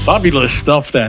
Fabulous stuff then.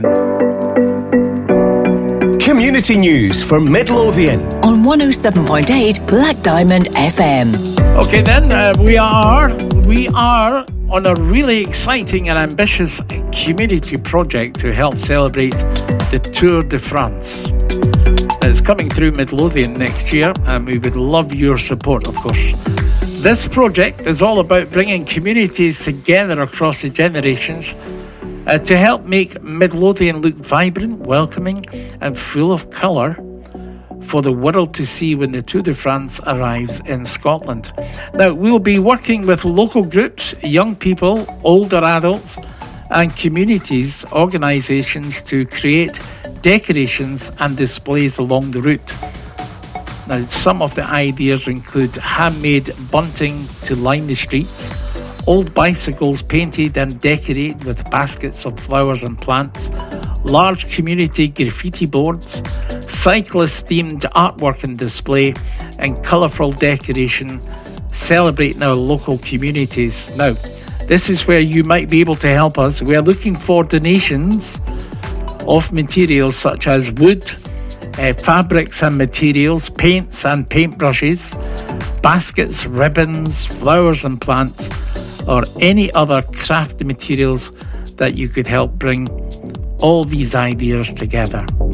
Community news for Midlothian on 107.8 Black Diamond FM. Okay then, we are on a really exciting and ambitious community project to help celebrate the Tour de France. It's coming through Midlothian next year, and we would love your support, of course. This project is all about bringing communities together across the generations to help make Midlothian look vibrant, welcoming and full of colour for the world to see when the Tour de France arrives in Scotland. Now, we'll be working with local groups, young people, older adults and communities, organisations to create decorations and displays along the route. Now, some of the ideas include handmade bunting to line the streets, old bicycles painted and decorated with baskets of flowers and plants, large community graffiti boards, cyclist-themed artwork and display, and colourful decoration celebrating our local communities. Now, this is where you might be able to help us. We are looking for donations of materials such as wood, fabrics and materials, paints and paintbrushes, baskets, ribbons, flowers and plants, or any other craft materials that you could help bring all these ideas together.